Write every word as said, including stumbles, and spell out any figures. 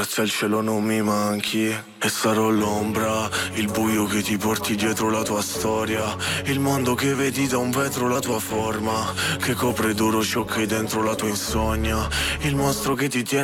grazie al cielo non mi manchi. E sarò l'ombra, il buio che ti porti dietro la tua storia, il mondo che vedi da un vetro la tua forma, che copre d'oro ciò che hai dentro la tua insonnia, il mostro che ti tiene